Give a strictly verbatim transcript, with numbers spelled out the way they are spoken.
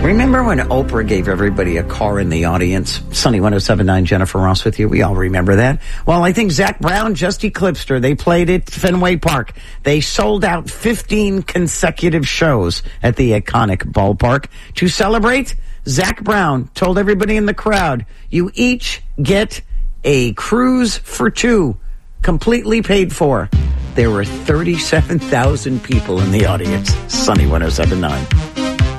Remember when Oprah gave everybody a car in the audience? Sunny one oh seven point nine, Jennifer Ross with you. We all remember that. Well, I think Zac Brown just eclipsed her. They played at Fenway Park. They sold out fifteen consecutive shows at the iconic ballpark. To celebrate, Zac Brown told everybody in the crowd, you each get a cruise for two, completely paid for. There were thirty-seven thousand people in the audience. Sunny one oh seven point nine.